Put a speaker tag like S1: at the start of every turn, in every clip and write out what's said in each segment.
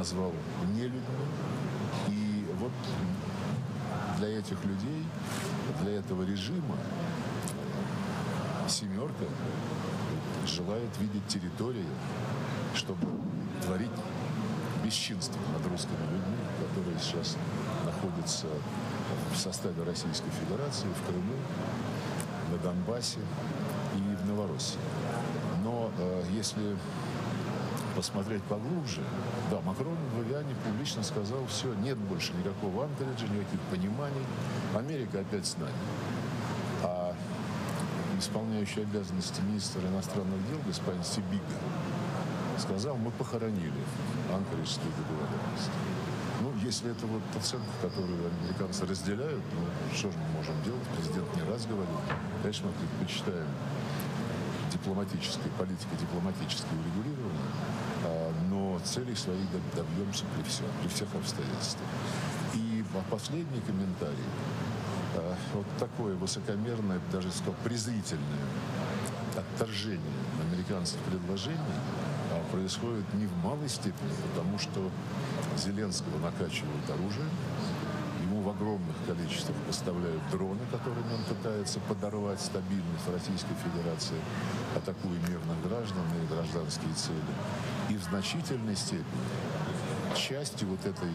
S1: назвал нелюдьми. И вот для этих людей, для этого режима «семерка» желает видеть территорию, чтобы творить бесчинство над русскими людьми, которые сейчас находятся в составе Российской Федерации, в Крыму, на Донбассе и в Новороссии. Но если посмотреть поглубже, да, Макрон в Вивиане публично сказал: все, нет больше никакого анкориджа, никаких пониманий, Америка опять с нами. А исполняющий обязанности министра иностранных дел господин Сибига сказал: мы похоронили анкориджские договоренности. Ну, если это вот оценка, которую американцы разделяют, ну, что же мы можем делать? Президент не раз говорил, конечно, мы предпочитаем дипломатической политикой, дипломатическое урегулирование, но целей своих добьемся при всех обстоятельствах. И последний комментарий, вот такое высокомерное, даже сказал, презрительное отторжение американских предложений происходит не в малой степени, потому что Зеленского накачивают оружием, ему в огромных количествах поставляют дроны, которыми он пытается подорвать стабильность Российской Федерации, атакуя мирных граждан и гражданские цели. И в значительной степени частью вот этой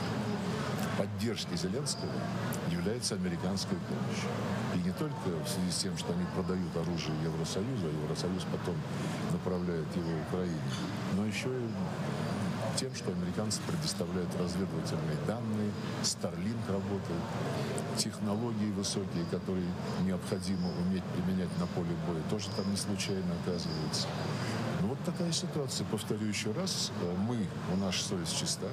S1: поддержки Зеленского является американская помощь. И не только в связи с тем, что они продают оружие Евросоюзу, а Евросоюз потом направляет его в Украине, но еще и тем, что американцы предоставляют разведывательные данные, Starlink работает, технологии высокие, которые необходимо уметь применять на поле боя, тоже там не случайно оказываются. Ну вот такая ситуация. Повторю еще раз, у наша совесть чиста.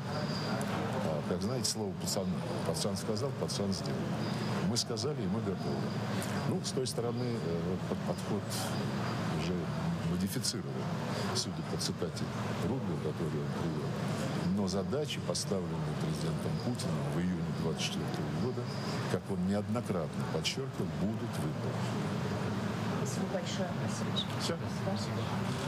S1: Как знаете, слово пацан сказал, пацан сделал. Мы сказали, и мы готовы. Ну, с той стороны, подход уже модифицирован, судя по цитате Рубля, которую он привел. Но задачи, поставленные президентом Путиным в июне 2024 года, как он неоднократно подчеркивал, будут выполнены.
S2: Спасибо большое.
S1: Все. Спасибо.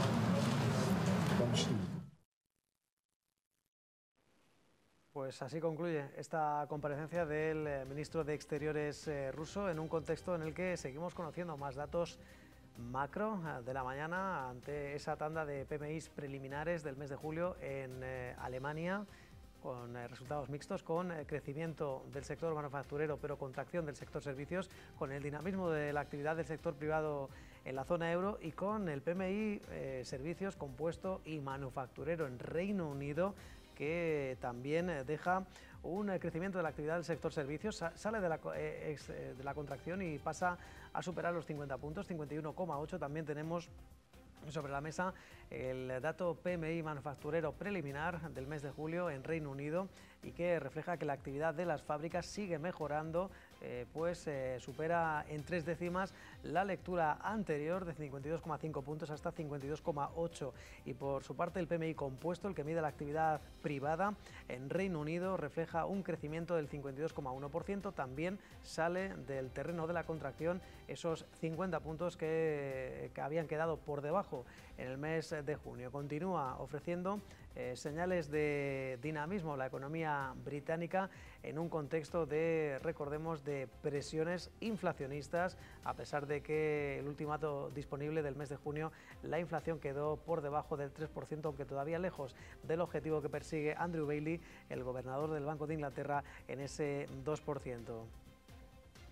S3: Pues así concluye esta comparecencia del ministro de Exteriores ruso en un contexto en el que seguimos conociendo más datos macro de la mañana ante esa tanda de PMIs preliminares del mes de julio en Alemania, con resultados mixtos, con crecimiento del sector manufacturero pero contracción del sector servicios, con el dinamismo de la actividad del sector privado en la zona euro y con el PMI servicios compuesto y manufacturero en Reino Unido, que también deja un crecimiento de la actividad del sector servicios, sale de la contracción y pasa a superar los 50 puntos, 51,8. También tenemos sobre la mesa el dato PMI manufacturero preliminar del mes de julio en Reino Unido y que refleja que la actividad de las fábricas sigue mejorando, pues supera en 3 décimas la lectura anterior de 52,5 puntos hasta 52,8. Y por su parte el PMI compuesto, el que mide la actividad privada en Reino Unido, refleja un crecimiento del 52,1%, también sale del terreno de la contracción esos 50 puntos que habían quedado por debajo en el mes de junio. Continúa ofreciendo señales de dinamismo la economía británica en un contexto de, recordemos, de presiones inflacionistas, a pesar de que el ultimato disponible del mes de junio la inflación quedó por debajo del 3%, aunque todavía lejos del objetivo que persigue Andrew Bailey, el gobernador del Banco de Inglaterra, en ese 2%.